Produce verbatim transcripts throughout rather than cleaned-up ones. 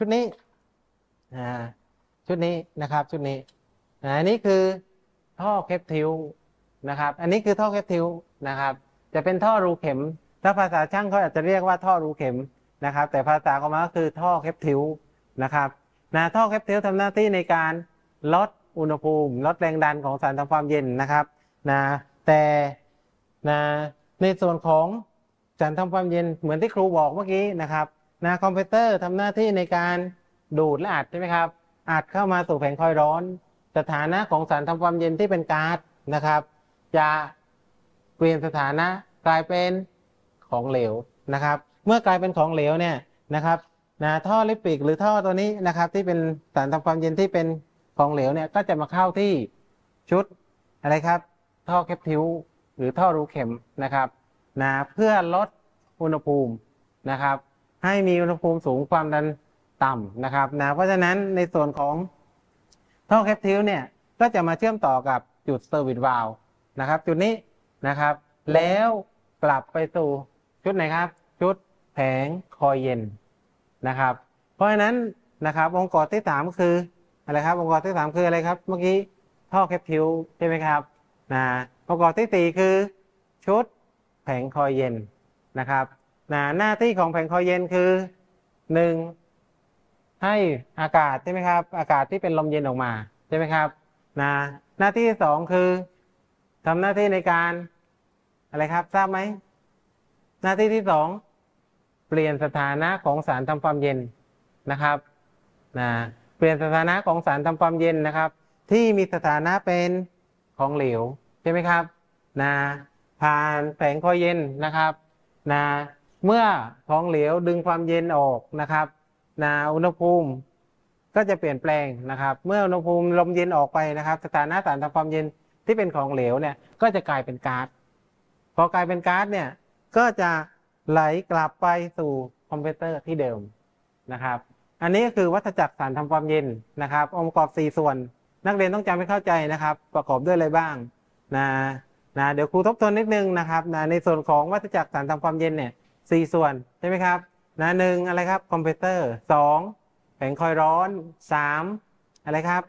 ชุดนี้อ่าชุดนี้นะครับชุดนี้อันนี้คือท่อเคปทิวนะครับอันนี้คือท่อเคปทิวนะครับจะเป็นท่อรูเข็มถ้าภาษาช่างเขาอาจจะเรียกว่าท่อรูเข็มนะครับแต่ภาษาของมันก็คือท่อเคปทิวนะครับนะท่อเคปทิวทำหน้าที่ในการลดอุณหภูมิลดแรงดันของสารทำความเย็นนะครับนะแต่นะในส่วนของสารทำความเย็นเหมือนที่ครูบอกเมื่อกี้นะครับนะคอมเพรสเซอร์ทำหน้าที่ในการดูดและอัดใช่ไหมครับอัดเข้ามาสู่แผงคอยล์ร้อนสถานะของสารทำความเย็นที่เป็นก๊าซนะครับจะเปลี่ยนสถานะกลายเป็นของเหลวนะครับเมื่อกลายเป็นของเหลวเนี่ยนะครับนะท่อลิปิกหรือท่อตัวนี้นะครับที่เป็นสารทำความเย็นที่เป็นของเหลวเนี่ยก็จะมาเข้าที่ชุดอะไรครับท่อแคปทิวหรือท่อรูเข็มนะครับนะเพื่อลดอุณหภูมินะครับให้มีอุณหภูมิสูงความดันต่ำนะครับนะเพราะฉะนั้นในส่วนของท่อแคปทิวเนี่ยก็จะมาเชื่อมต่อกับจุดเซอร์วิสวาล์วนะครับจุดนี้นะครับแล้วกลับไปสู่ชุดไหนครับชุดแผงคอยเย็นนะครับเพราะฉะนั้นนะครับองค์ประกอบที่สามคืออะไรครับองค์ประกอบที่สามคืออะไรครับเมื่อกี้ท่อแคปทิวใช่ไหมครับนะองค์ประกอบที่สี่คือชุดแผงคอยเย็นนะครับนะหน้าที่ของแผงคอยเย็นคือหนึ่งให้อากาศใช่ไหมครับอากาศที่เป็นลมเย็นออกมาใช่ไหมครับนะหน้าที่ที่สองคือทำหน้าที่ในการอะไรครับทราบไหมหน้าที่ที่สองเปลี่ยนสถานะของสารทำความเย็นนะครับนะเปลี่ยนสถานะของสารทำความเย็นนะครับที่มีสถานะเป็นของเหลวใช่ไหมครับนะผ่านแผงคอยเย็นนะครับนะเมื่อของเหลวดึงความเย็นออกนะครับนะอุณหภูมิก็จะเปลี่ยนแปลงนะครับเมื่ออุณหภูมิลมเย็นออกไปนะครับสถานะสารทำความเย็นที่เป็นของเหลวเนี่ยก็จะกลายเป็นก๊าซพอกลายเป็นก๊าซเนี่ยก็จะไหลกลับไปสู่คอมเพรสเซอร์ที่เดิมนะครับอันนี้ก็คือวัฏจักรสารทำความเย็นนะครับองค์ประกอบสี่ส่วนนักเรียนต้องจำให้เข้าใจนะครับประกอบด้วยอะไรบ้างนะนะเดี๋ยวครูทบทวนนิดนึงนะครับนะในส่วนของวัฏจักรสารทำความเย็นเนี่ยสี่ส่วนใช่ไหมครับนะหนึ่งอะไรครับคอมเพรสเซอร์สองแผงคอยล์ร้อนสามอะไรครับ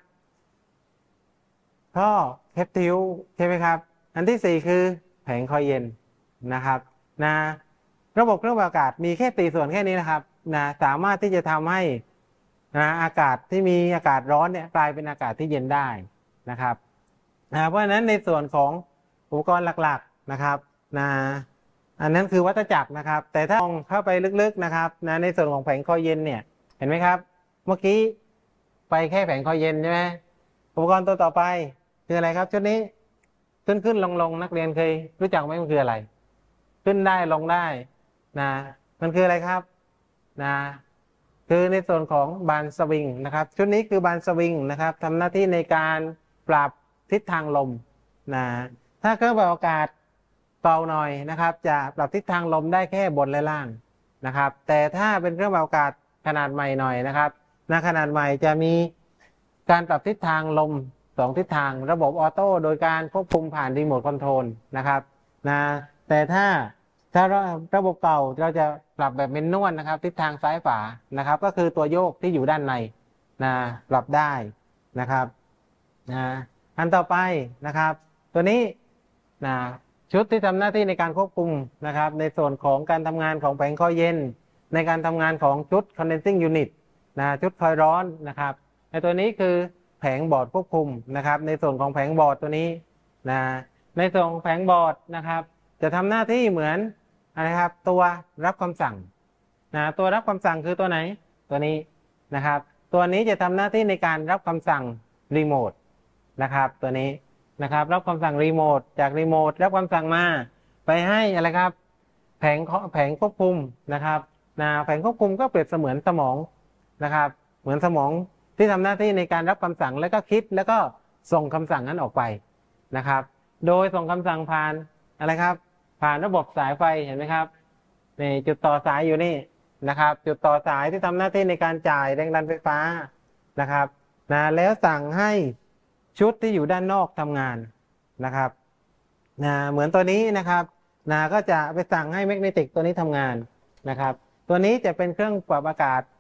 ท่อแคปทิวใช่ไหมครับอันที่สี่คือแผงคอยล์เย็นนะครับนะระบบเครื่องปรับอากาศมีแค่สี่ส่วนแค่นี้นะครับนะสามารถที่จะทำให้นะอากาศที่มีอากาศร้อนเนี่ยกลายเป็นอากาศที่เย็นได้นะครับนะเพราะฉะนั้นในส่วนของอุปกรณ์หลักๆนะครับนะอันนั้นคือวัฏจักรนะครับแต่ถ้ามองเข้าไปลึกๆนะครับนะในส่วนของแผงคอยล์เย็นเนี่ยเห็นไหมครับเมื่อกี้ไปแค่แผงคอยล์เย็นใช่ไหมอุปกรณ์ตัวต่อไปคืออะไรครับชุดนี้ขึ้นขึ้นลงลงนักเรียนเคยรู้จักไหมมันคืออะไรขึ้นได้ลงได้นะมันคืออะไรครับนะคือในส่วนของบานสวิงนะครับชุดนี้คือบานสวิงนะครับทำหน้าที่ในการปรับทิศทางลมนะถ้าเครื่องปรับอากาศเบาหน่อยนะครับจะปรับทิศทางลมได้แค่บนและล่างนะครับแต่ถ้าเป็นเครื่องปรับอากาศขนาดใหม่หน่อยนะครับนะขนาดใหม่จะมีการปรับทิศทางลมสองทิศทางระบบออโต้โดยการควบคุมผ่านรีโมทคอนโทรลนะครับนะแต่ถ้าถ้าระบบเก่าเราจะปรับแบบเมนนวลนะครับทิศทางซ้ายขวานะครับก็คือตัวโยกที่อยู่ด้านในนะปรับได้นะครับนะอันต่อไปนะครับตัวนี้นะชุดที่ทำหน้าที่ในการควบคุมนะครับในส่วนของการทำงานของแผงคอยล์เย็นในการทำงานของชุด condensing unit นะชุดคอยล์ร้อนนะครับในตัวนี้คือแผงบอร์ดควบคุมนะครับในส่วนของแผงบอร์ดตัวนี้นะในส่วนของแผงบอร์ดนะครับจะทำหน้าที่เหมือนอะไรครับตัวรับคำสั่งนะตัวรับคำสั่งคือตัวไหนตัวนี้นะครับตัวนี้จะทำหน้าที่ในการรับคำสั่งรีโมทนะครับตัวนี้นะครับรับคำสั่งรีโมทจากรีโมทรับคำสั่งมาไปให้อะไรครับแผงแผงควบคุมนะครับนะแผงควบคุมก็เปรียบเสมือนสมองนะครับเหมือนสมองที่ทำหน้าที่ในการรับคำสั่งแล้วก็คิดแล้วก็ส่งคำสั่งนั้นออกไปนะครับโดยส่งคำสั่งผ่านอะไรครับผ่านระบบสายไฟเห็นไหมครับนี่จุดต่อสายอยู่นี่นะครับจุดต่อสายที่ทำหน้าที่ในการจ่ายแรงดันไฟฟ้านะครับนะแล้วสั่งให้ชุดที่อยู่ด้านนอกทำงานนะครับนะเหมือนตัวนี้นะครับนะก็จะไปสั่งให้แมกเนติกตัวนี้ทำงานนะครับตัวนี้จะเป็นเครื่องปรับอากาศ